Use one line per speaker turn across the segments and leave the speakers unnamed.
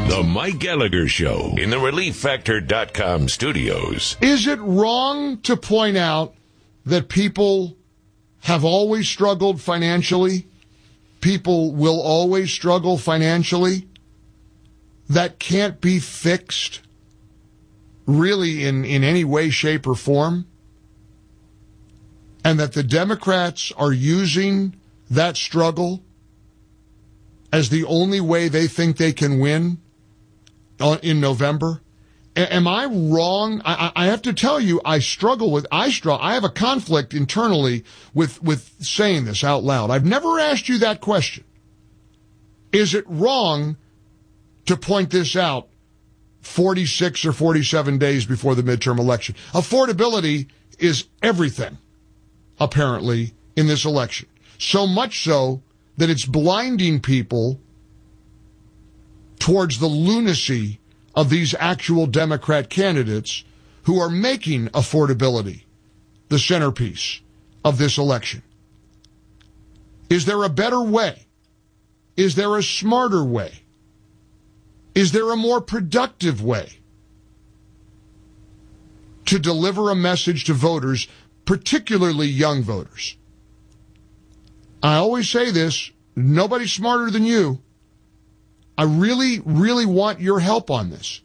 The Mike Gallagher Show in the ReliefFactor.com studios.
Is it wrong to point out that people have always struggled financially? People will always struggle financially? That can't be fixed really in any way, shape, or form? And that the Democrats are using that struggle as the only way they think they can win in November? Am I wrong? I have to tell you, I have a conflict internally with saying this out loud. I've never asked you that question. Is it wrong to point this out 46 or 47 days before the midterm election? Affordability is everything, apparently, in this election. So much so that it's blinding people towards the lunacy of these actual Democrat candidates who are making affordability the centerpiece of this election. Is there a better way? Is there a smarter way? Is there a more productive way to deliver a message to voters, particularly young voters? I always say this, nobody's smarter than you. I really, really want your help on this.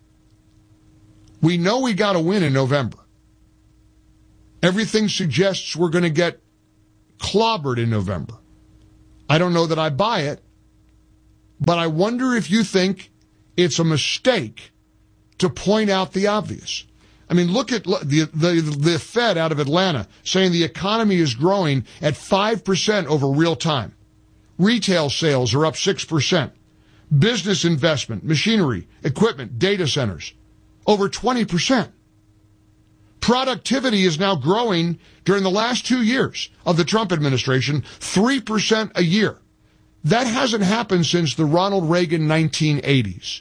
We know we got to win in November. Everything suggests we're going to get clobbered in November. I don't know that I buy it, but I wonder if you think it's a mistake to point out the obvious. I mean, look at the Fed out of Atlanta saying the economy is growing at 5% over real time. Retail sales are up 6%. Business investment, machinery, equipment, data centers, over 20%. Productivity is now growing during the last 2 years of the Trump administration, 3% a year. That hasn't happened since the Ronald Reagan 1980s.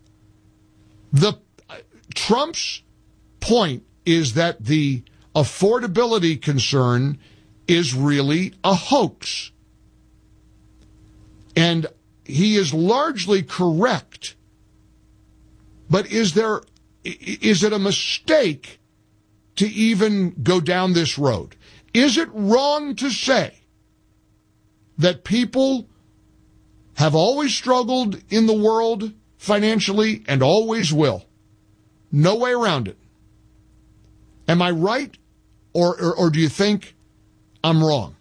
Trump's point is that the affordability concern is really a hoax. And he is largely correct. But is it a mistake to even go down this road? Is it wrong to say that people have always struggled in the world financially and always will? No way around it. Am I right, or do you think I'm wrong?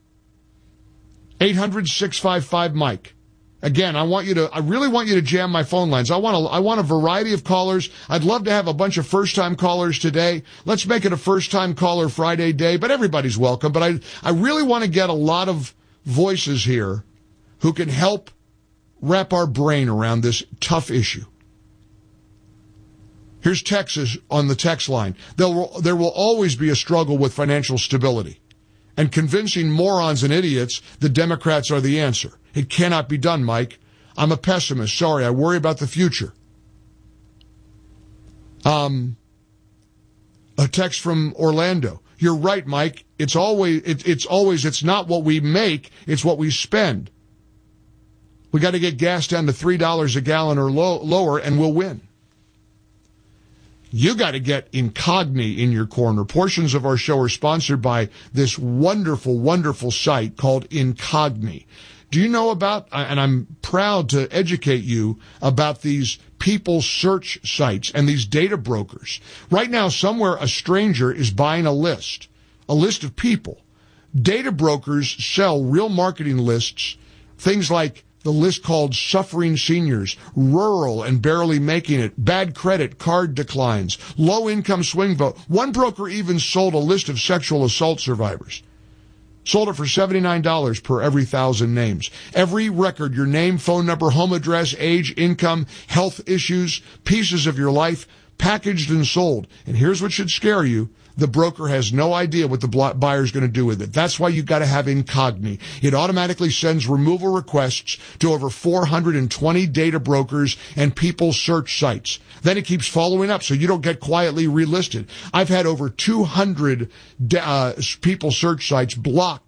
800-655-MIKE. Again, I really want you to jam my phone lines. I want a variety of callers. I'd love to have a bunch of first-time callers today. Let's make it a first-time caller Friday day, but everybody's welcome. But I really want to get a lot of voices here who can help wrap our brain around this tough issue. Here's Texas on the text line. There will always be a struggle with financial stability. And convincing morons and idiots the Democrats are the answer. It cannot be done, Mike. I'm a pessimist. Sorry, I worry about the future. A text from Orlando. You're right, Mike. It's not what we make, it's what we spend. We got to get gas down to $3 a gallon or lower, and we'll win. You got to get Incogni in your corner. Portions of our show are sponsored by this wonderful, wonderful site called Incogni. Do you know about, and I'm proud to educate you about these people search sites and these data brokers. Right now, somewhere a stranger is buying a list of people. Data brokers sell real marketing lists, things like the list called Suffering Seniors, Rural and Barely Making It, Bad Credit, Card Declines, Low Income Swing Vote. One broker even sold a list of sexual assault survivors. Sold it for $79 per every 1,000 names. Every record, your name, phone number, home address, age, income, health issues, pieces of your life, packaged and sold. And here's what should scare you. The broker has no idea what the buyer's going to do with it. That's why you've got to have Incogni. It automatically sends removal requests to over 420 data brokers and people search sites. Then it keeps following up so you don't get quietly relisted. I've had over 200 people search sites blocked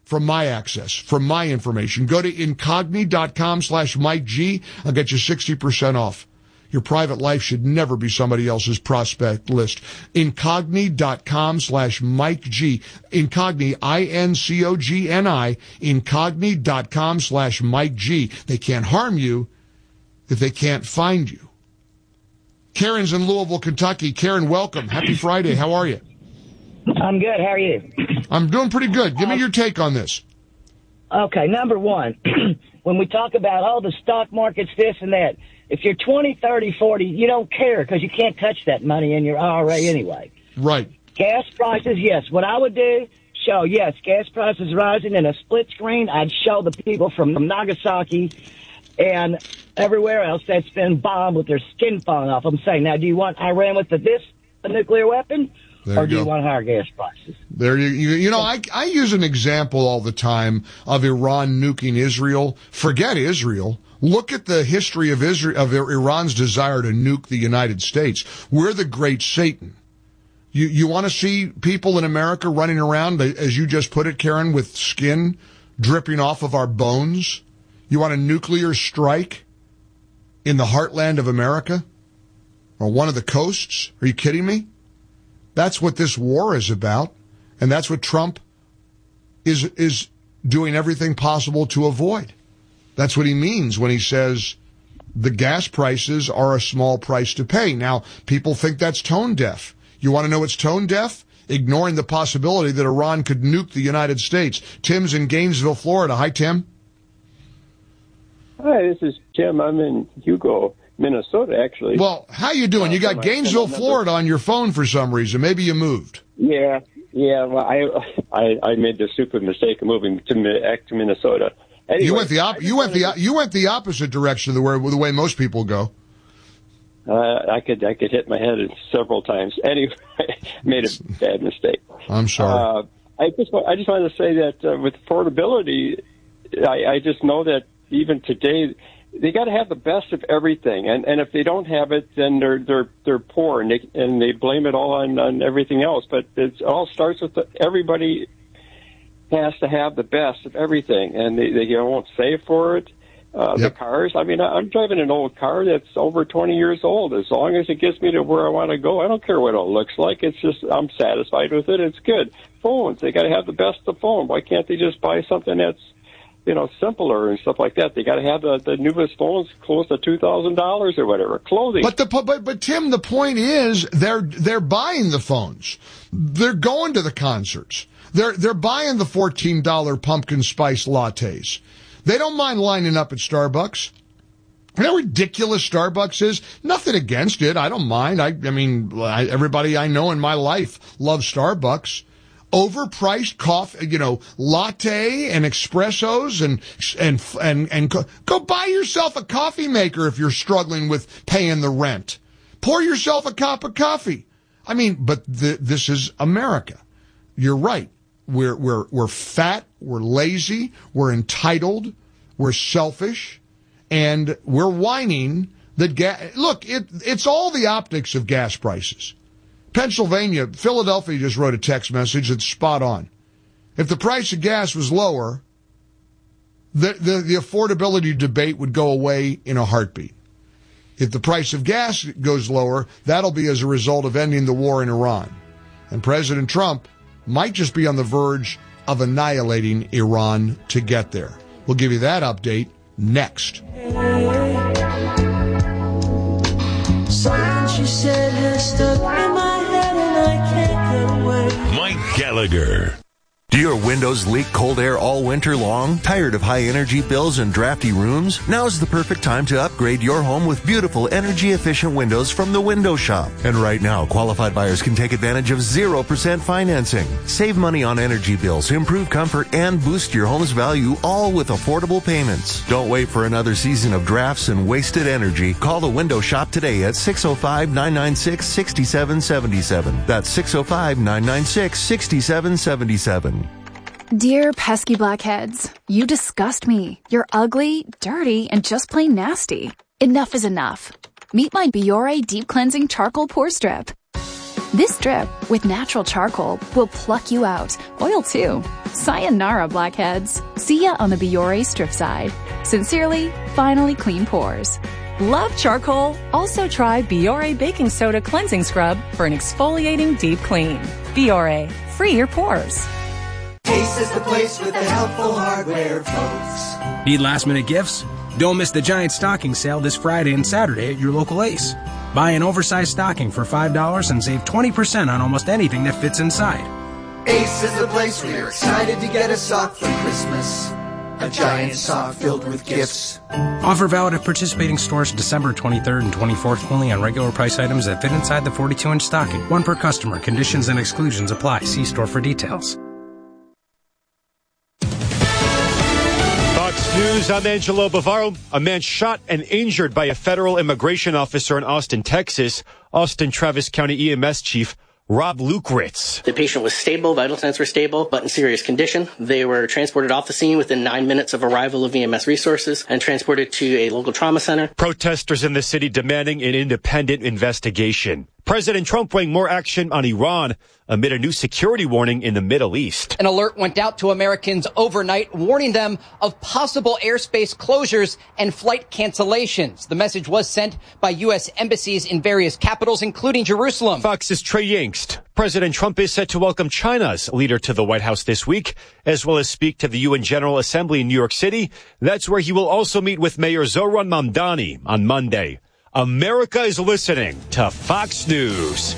from my access, from my information. Go to incogni.com/Mike G. I'll get you 60% off. Your private life should never be somebody else's prospect list. Incogni.com/Mike G. Incogni, INCOGNI, incogni.com/Mike G. They can't harm you if they can't find you. Karen's in Louisville, Kentucky. Karen, welcome. Happy Friday. How are you?
I'm good. How are you?
I'm doing pretty good. Give me your take on this.
Okay, number one, when we talk about, the stock market's this and that, if you're 20, 30, 40, you don't care because you can't touch that money in your IRA anyway.
Right.
Gas prices, yes. What I would do, yes, gas prices rising in a split screen. I'd show the people from Nagasaki and everywhere else that's been bombed with their skin falling off. I'm saying, now, do you want Iran with a nuclear weapon? Or do you want higher gas prices?
There you know, I use an example all the time of Iran nuking Israel. Forget Israel. Look at the history of Iran's desire to nuke the United States. We're the great Satan. You want to see people in America running around, as you just put it, Karen, with skin dripping off of our bones? You want a nuclear strike in the heartland of America? Or one of the coasts? Are you kidding me? That's what this war is about, and that's what Trump is doing everything possible to avoid. That's what he means when he says the gas prices are a small price to pay. Now, people think that's tone deaf. You want to know what's tone deaf? Ignoring the possibility that Iran could nuke the United States. Tim's in Gainesville, Florida. Hi, Tim.
Hi, this is Tim. I'm in Hugo, Minnesota, actually.
Well, how you doing? You got Gainesville, Florida on your phone for some reason. Maybe you moved.
Yeah. Well, I made the stupid mistake of moving to Minnesota. Anyway,
you went the opposite direction of the way most people go.
I could hit my head several times. Anyway, made a bad mistake.
I'm sorry.
I just wanted to say that with affordability, I just know that even today, they got to have the best of everything, and if they don't have it, then they're poor, and they blame it all on everything else. But it all starts with everybody has to have the best of everything, and they won't save for it. The cars. I mean, I'm driving an old car that's over 20 years old. As long as it gets me to where I want to go, I don't care what it looks like. It's just I'm satisfied with it. It's good. Phones. They got to have the best of phone. Why can't they just buy something that's simpler and stuff like that? They got to have the newest phones close to $2,000 or whatever. Clothing.
But Tim, the point is they're buying the phones. They're going to the concerts. They're buying the $14 pumpkin spice lattes. They don't mind lining up at Starbucks. You know how ridiculous Starbucks is? Nothing against it. I don't mind. I mean, everybody I know in my life loves Starbucks. Overpriced coffee, latte and espressos and go buy yourself a coffee maker if you're struggling with paying the rent. Pour yourself a cup of coffee. I mean, but this is America. You're right. We're fat. We're lazy. We're entitled. We're selfish, and we're whining that look, it's all the optics of gas prices. Philadelphia just wrote a text message that's spot on. If the price of gas was lower, the affordability debate would go away in a heartbeat. If the price of gas goes lower, that'll be as a result of ending the war in Iran. And President Trump might just be on the verge of annihilating Iran to get there. We'll give you that update next.
Something she said has stuck in my head and I can't get away.
Mike Gallagher.
Do your windows leak cold air all winter long? Tired of high energy bills and drafty rooms? Now's the perfect time to upgrade your home with beautiful energy efficient windows from the Window Shop. And right now, qualified buyers can take advantage of 0% financing. Save money on energy bills, improve comfort, and boost your home's value, all with affordable payments. Don't wait for another season of drafts and wasted energy. Call the Window Shop today at 605-996-6777. That's 605-996-6777.
Dear pesky blackheads, you disgust me. You're ugly, dirty, and just plain nasty. Enough is enough. Meet my Biore Deep Cleansing Charcoal Pore Strip. This drip with natural charcoal will pluck you out. Oil too. Sayonara, blackheads. See ya on the Biore strip side. Sincerely, finally clean pores.
Love charcoal? Also try Biore Baking Soda Cleansing Scrub for an exfoliating deep clean. Biore, free your pores.
Ace is the place with the helpful hardware, folks.
Need last-minute gifts? Don't miss the giant stocking sale this Friday and Saturday at your local Ace. Buy an oversized stocking for $5 and save 20% on almost anything that fits inside.
Ace is the place where you're excited to get a sock for Christmas. A giant sock filled with gifts.
Offer valid at participating stores December 23rd and 24th only on regular price items that fit inside the 42-inch stocking. One per customer. Conditions and exclusions apply. See store for details.
Fox News, I'm Angelo Bavaro. A man shot and injured by a federal immigration officer in Austin, Texas. Austin Travis County EMS Chief Rob Lukritz.
The patient was stable, vital signs were stable, but in serious condition. They were transported off the scene within 9 minutes of arrival of EMS resources and transported to a local trauma center.
Protesters in the city demanding an independent investigation. President Trump weighing more action on Iran amid a new security warning in the Middle East.
An alert went out to Americans overnight, warning them of possible airspace closures and flight cancellations. The message was sent by U.S. embassies in various capitals, including Jerusalem.
Fox's Trey Yingst. President Trump is set to welcome China's leader to the White House this week, as well as speak to the UN General Assembly in New York City. That's where he will also meet with Mayor Zohran Mamdani on Monday. America is listening to Fox News.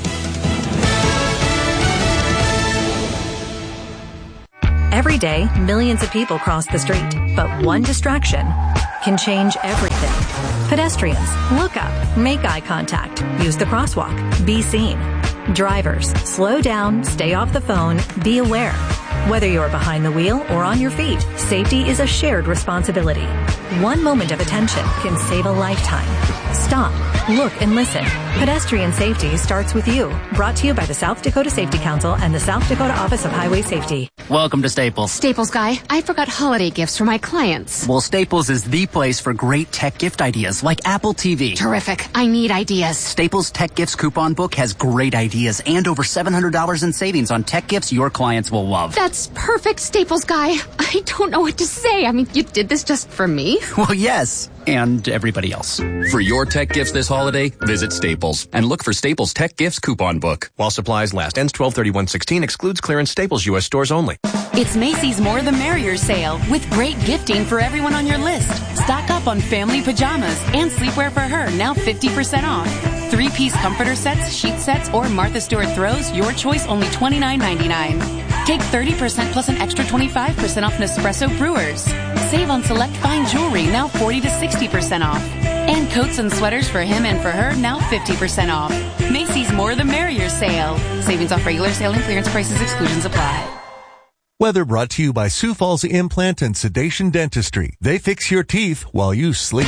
Every day, millions of people cross the street, but one distraction can change everything. Pedestrians, look up, make eye contact, use the crosswalk, be seen. Drivers, slow down, stay off the phone, be aware. Whether you're behind the wheel or on your feet, safety is a shared responsibility. One moment of attention can save a lifetime. Stop, look, and listen. Pedestrian safety starts with you. Brought to you by the South Dakota Safety Council and the South Dakota Office of Highway Safety.
Welcome to Staples.
Staples guy, I forgot holiday gifts for my clients.
Well, Staples is the place for great tech gift ideas like Apple TV.
Terrific. I need ideas.
Staples Tech Gifts Coupon Book has great ideas and over $700 in savings on tech gifts your clients will love.
That's perfect, Staples guy. I don't know what to say. I mean, you did this just for me?
Well, yes, and everybody else.
For your tech gifts this holiday, visit Staples and look for Staples Tech Gifts Coupon Book. While supplies last. Ends 12/31/16. Excludes clearance. Staples U.S. stores only.
It's Macy's More the Merrier sale with great gifting for everyone on your list. Stock up on family pajamas and sleepwear for her, now 50% off. 3-piece comforter sets, sheet sets, or Martha Stewart throws, your choice, only $29.99. Take 30% plus an extra 25% off Nespresso brewers. Save on select fine jewelry, now 40 to 60% off. And coats and sweaters for him and for her, now 50% off. Macy's More the Merrier sale. Savings off regular sale and clearance prices, exclusions apply.
Weather brought to you by Sioux Falls Implant and Sedation Dentistry. They fix your teeth while you sleep.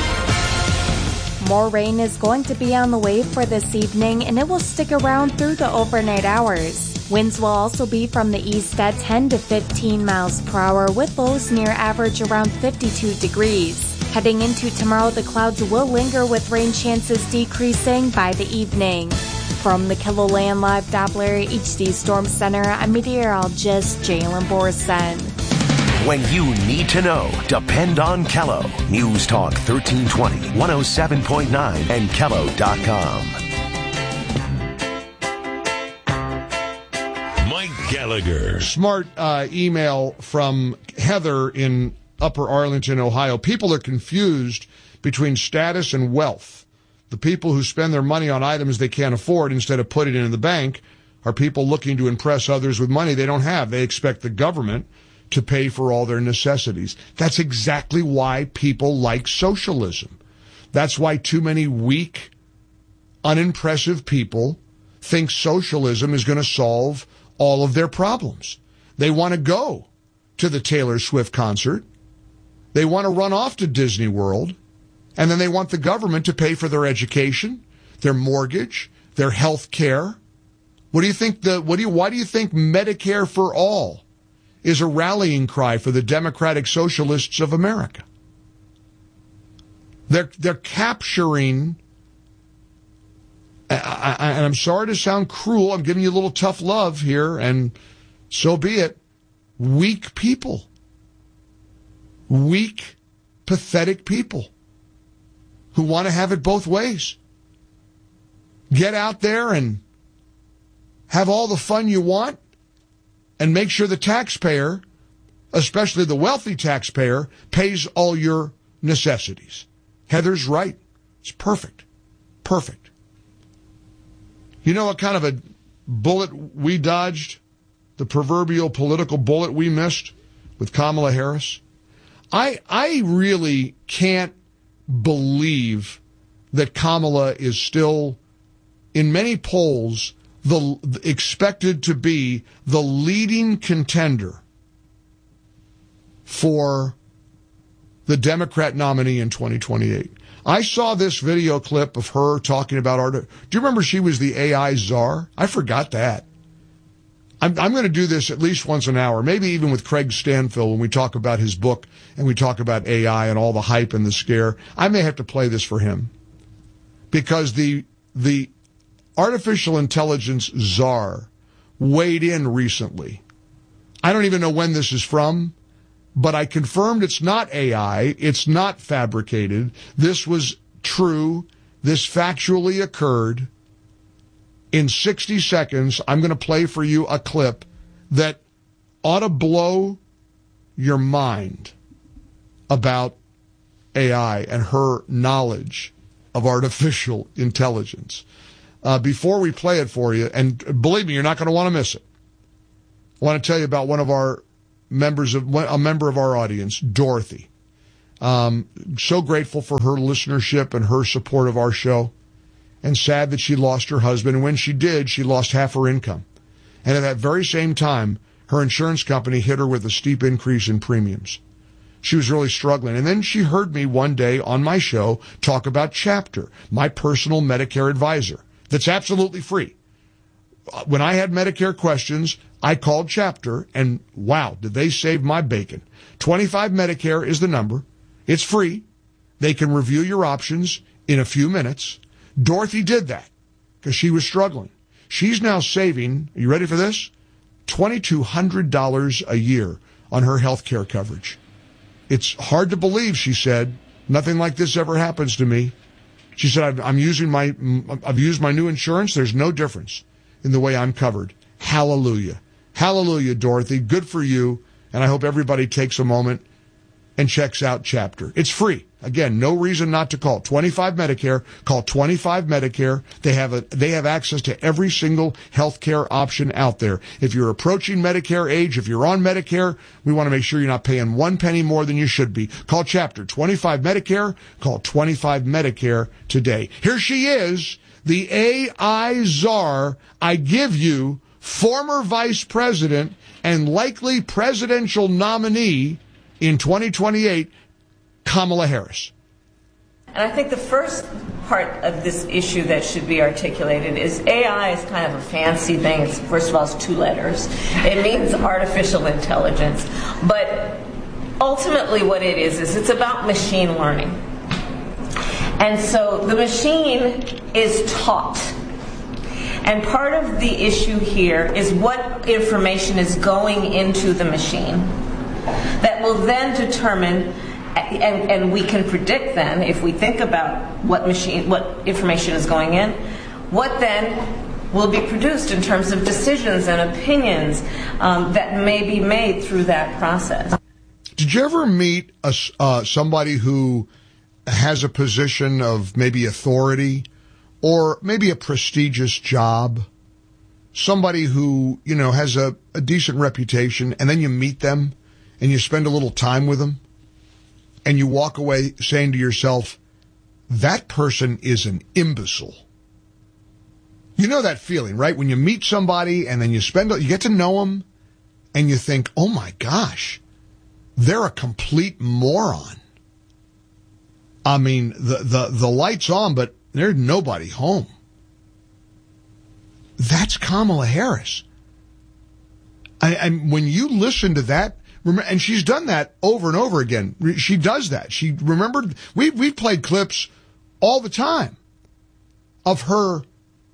More rain is going to be on the way for this evening, and it will stick around through the overnight hours. Winds will also be from the east at 10 to 15 miles per hour, with lows near average around 52 degrees. Heading into tomorrow, the clouds will linger with rain chances decreasing by the evening. From the KELOLAND Live Doppler HD Storm Center, I'm meteorologist Jalen Borson.
When you need to know, depend on Kello. News Talk 1320, 107.9, and Kello.com.
Mike Gallagher.
Smart email from Heather in Upper Arlington, Ohio. People are confused between status and wealth. The people who spend their money on items they can't afford instead of putting it in the bank are people looking to impress others with money they don't have. They expect the government to pay for all their necessities. That's exactly why people like socialism. That's why too many weak, unimpressive people think socialism is going to solve all of their problems. They want to go to the Taylor Swift concert. They want to run off to Disney World. And then they want the government to pay for their education, their mortgage, their health care. What do you think why do you think Medicare for all is a rallying cry for the Democratic Socialists of America? They're capturing and I'm sorry to sound cruel, I'm giving you a little tough love here, and so be it, weak people. Weak, pathetic people who want to have it both ways. Get out there and have all the fun you want and make sure the taxpayer, especially the wealthy taxpayer, pays all your necessities. Heather's right. It's perfect. Perfect. You know what kind of a bullet we dodged? The proverbial political bullet we missed with Kamala Harris? I really can't believe that Kamala is still, in many polls, expected to be the leading contender for the Democrat nominee in 2028. I saw this video clip of her talking about art. Do you remember she was the AI czar? I forgot that. I'm going to do this at least once an hour, maybe even with Craig Stanfill when we talk about his book and we talk about AI and all the hype and the scare. I may have to play this for him because the artificial intelligence czar weighed in recently. I don't even know when this is from, but I confirmed it's not AI. It's not fabricated. This was true. This factually occurred. In 60 seconds, I'm going to play for you a clip that ought to blow your mind about AI and her knowledge of artificial intelligence. Before we play it for you, and believe me, you're not going to want to miss it, I want to tell you about one of our a member of our audience, Dorothy. So grateful for her listenership and her support of our show. And sad that she lost her husband. And when she did, she lost half her income. And at that very same time, her insurance company hit her with a steep increase in premiums. She was really struggling. And then she heard me one day on my show talk about Chapter, my personal Medicare advisor, that's absolutely free. When I had Medicare questions, I called Chapter, and wow, did they save my bacon. 25 Medicare is the number. It's free. They can review your options in a few minutes. Dorothy did that because she was struggling. She's now saving, are you ready for this? $2,200 a year on her health care coverage. It's hard to believe, she said. Nothing like this ever happens to me. She said, I've used my new insurance. There's no difference in the way I'm covered. Hallelujah. Hallelujah, Dorothy. Good for you. And I hope everybody takes a moment and checks out Chapter. It's free. Again, no reason not to call. 25 Medicare. Call 25 Medicare. They have access to every single healthcare option out there. If you're approaching Medicare age, if you're on Medicare, we want to make sure you're not paying 1 penny more than you should be. Call Chapter. 25 Medicare. Call 25 Medicare today. Here she is, the AI czar. I give you former vice president and likely presidential nominee in 2028, Kamala Harris.
And I think the first part of this issue that should be articulated is AI is kind of a fancy thing. It's, first of all, it's 2 letters. It means artificial intelligence. But ultimately what it is it's about machine learning. And so the machine is taught. And part of the issue here is what information is going into the machine that will then determine, and we can predict then, if we think about what information is going in, what then will be produced in terms of decisions and opinions that may be made through that process.
Did you ever meet somebody who has a position of maybe authority or maybe a prestigious job? Somebody who, has a decent reputation, and then you meet them and you spend a little time with them, and you walk away saying to yourself, that person is an imbecile. You know that feeling, right? When you meet somebody and then you get to know them, and you think, oh my gosh, they're a complete moron. I mean, the light's on, but there's nobody home. That's Kamala Harris. And when you listen to that, and she's done that over and over again. She does that. She remembered, we've played clips all the time of her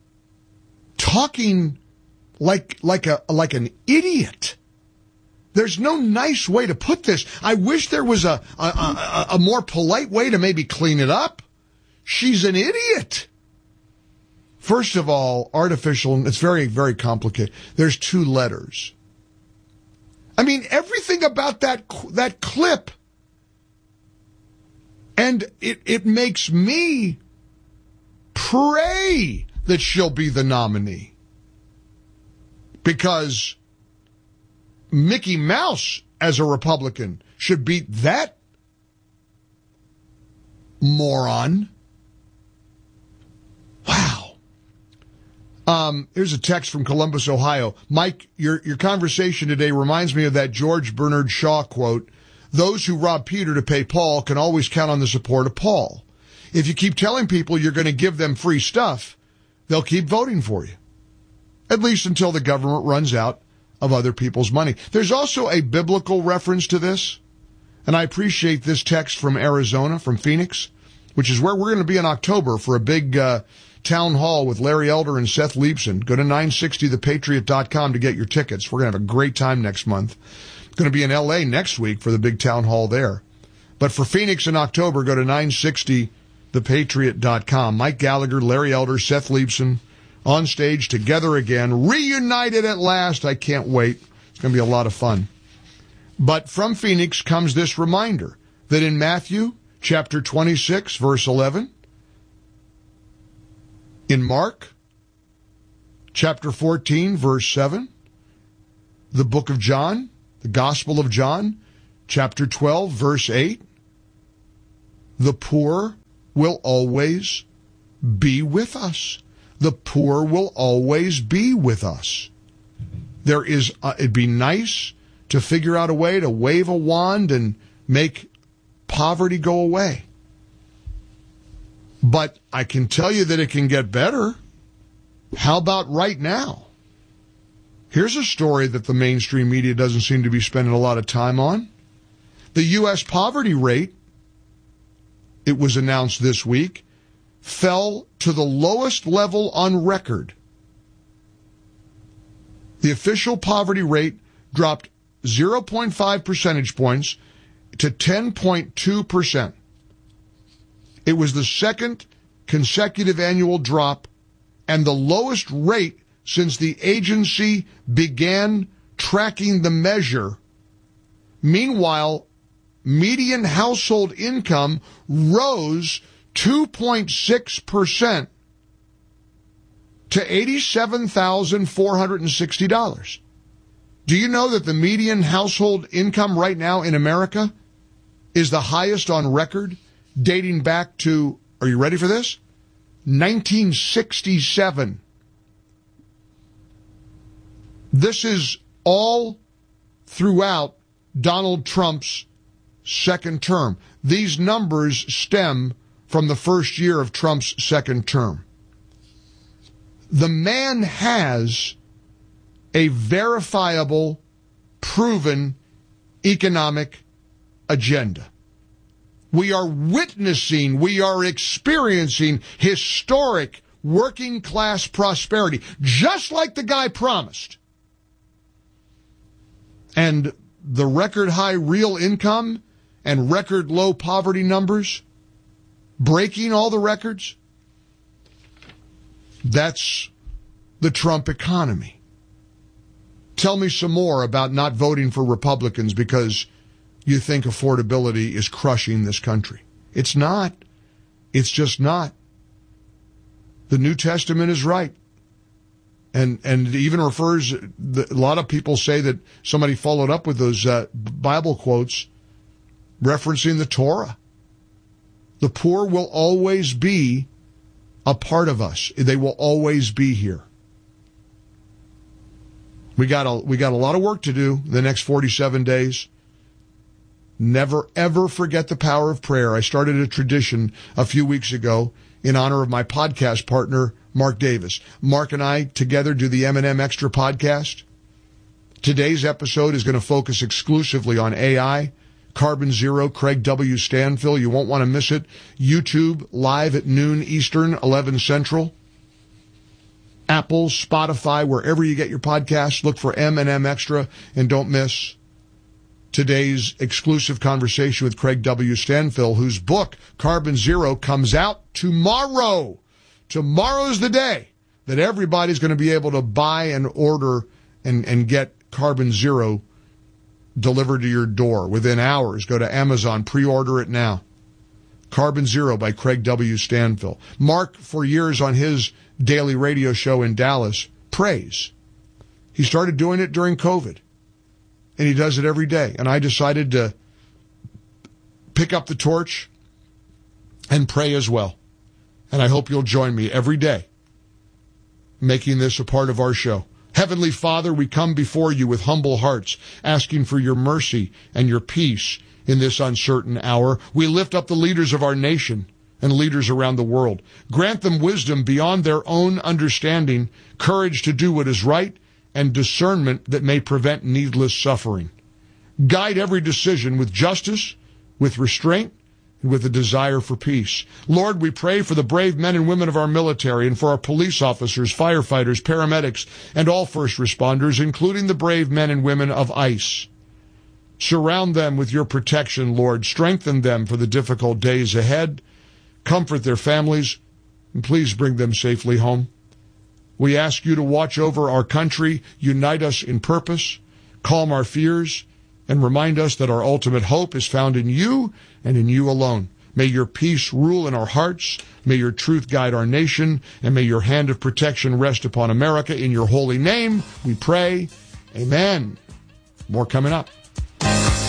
talking like an idiot. There's no nice way to put this. I wish there was a more polite way to maybe clean it up. She's an idiot. First of all, artificial, it's very, very complicated. There's 2 letters. I mean, everything about that clip, and it makes me pray that she'll be the nominee. Because Mickey Mouse, as a Republican, should beat that moron. Wow. Here's a text from Columbus, Ohio. Mike, your conversation today reminds me of that George Bernard Shaw quote, "Those who rob Peter to pay Paul can always count on the support of Paul. If you keep telling people you're going to give them free stuff, they'll keep voting for you. At least until the government runs out of other people's money." There's also a biblical reference to this, and I appreciate this text from Arizona, from Phoenix, which is where we're going to be in October for a big town hall with Larry Elder and Seth Leibson. Go to 960thepatriot.com to get your tickets. We're going to have a great time next month. Going to be in L.A. next week for the big town hall there. But for Phoenix in October, go to 960thepatriot.com. Mike Gallagher, Larry Elder, Seth Leibson, on stage together again, reunited at last. I can't wait. It's going to be a lot of fun. But from Phoenix comes this reminder that in Matthew chapter 26, verse 11, in Mark chapter 14, verse 7, the book of John, the Gospel of John, chapter 12, verse 8, the poor will always be with us. The poor will always be with us. It'd be nice to figure out a way to wave a wand and make poverty go away. But I can tell you that it can get better. How about right now? Here's a story that the mainstream media doesn't seem to be spending a lot of time on. The U.S. poverty rate, it was announced this week, fell to the lowest level on record. The official poverty rate dropped 0.5 percentage points to 10.2%. It was the second consecutive annual drop and the lowest rate since the agency began tracking the measure. Meanwhile, median household income rose 2.6% to $87,460. Do you know that the median household income right now in America is the highest on record, dating back to, are you ready for this? 1967. This is all throughout Donald Trump's second term. These numbers stem from the first year of Trump's second term. The man has a verifiable, proven economic agenda. We are witnessing, we are experiencing historic working class prosperity, just like the guy promised. And the record high real income and record low poverty numbers, breaking all the records, that's the Trump economy. Tell me some more about not voting for Republicans because you think affordability is crushing this country. It's not. It's just not. The New Testament is right. And it even refers, a lot of people say that somebody followed up with those Bible quotes referencing the Torah. The poor will always be a part of us. They will always be here. We got a lot of work to do the next 47 days. Never, ever forget the power of prayer. I started a tradition a few weeks ago in honor of my podcast partner, Mark Davis. Mark and I together do the M&M Extra podcast. Today's episode is going to focus exclusively on AI, Carbon Zero, Craig W. Stanfill. You won't want to miss it. YouTube, live at noon Eastern, 11 Central. Apple, Spotify, wherever you get your podcasts. Look for M&M Extra, and don't miss today's exclusive conversation with Craig W. Stanfill, whose book, Carbon Zero, comes out tomorrow. Tomorrow's the day that everybody's going to be able to buy and order and get Carbon Zero delivered to your door within hours. Go to Amazon, pre-order it now. Carbon Zero by Craig W. Stanfill. Mark, for years on his daily radio show in Dallas, prays. He started doing it during COVID, and he does it every day. And I decided to pick up the torch and pray as well. And I hope you'll join me every day, making this a part of our show. Heavenly Father, we come before you with humble hearts, asking for your mercy and your peace in this uncertain hour. We lift up the leaders of our nation and leaders around the world. Grant them wisdom beyond their own understanding, courage to do what is right, and discernment that may prevent needless suffering. Guide every decision with justice, with restraint, and with a desire for peace. Lord, we pray for the brave men and women of our military and for our police officers, firefighters, paramedics, and all first responders, including the brave men and women of ICE. Surround them with your protection, Lord. Strengthen them for the difficult days ahead. Comfort their families, and please bring them safely home. We ask you to watch over our country, unite us in purpose, calm our fears, and remind us that our ultimate hope is found in you and in you alone. May your peace rule in our hearts. May your truth guide our nation, and may your hand of protection rest upon America. In your holy name, we pray. Amen. More coming up.